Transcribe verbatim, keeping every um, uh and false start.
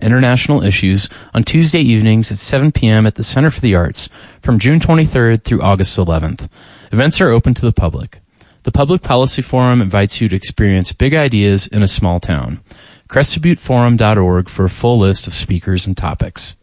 international issues on Tuesday evenings at seven p.m. at the Center for the Arts from June twenty-third through August eleventh. Events are open to the public. The Public Policy Forum invites you to experience big ideas in a small town. Crested Butte Forum dot org for a full list of speakers and topics.